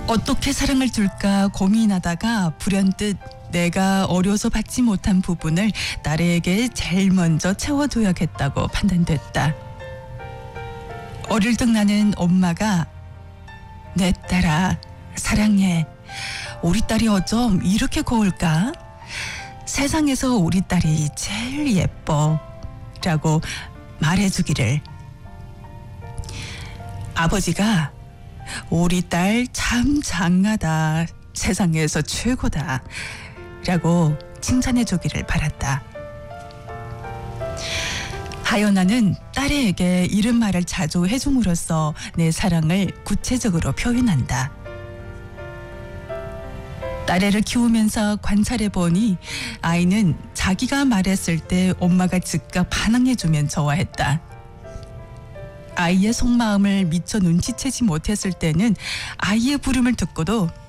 어떻게 사랑을 줄까 고민하다가 불현듯 내가 어려서 받지 못한 부분을 딸에게 제일 먼저 채워줘야겠다고 판단됐다. 어릴 적 나는 엄마가 내 딸아 사랑해. 우리 딸이 어쩜 이렇게 고울까? 세상에서 우리 딸이 제일 예뻐 라고 말해주기를. 아버지가 우리 딸 참 장하다. 세상에서 최고다. 라고 칭찬해주기를 바랐다. 하연아는 딸에게 이런 말을 자주 해줌으로써 내 사랑을 구체적으로 표현한다. 딸애를 키우면서 관찰해보니 아이는 자기가 말했을 때 엄마가 즉각 반응해주면 좋아했다. 아이의 속마음을 미처 눈치채지 못했을 때는 아이의 부름을 듣고도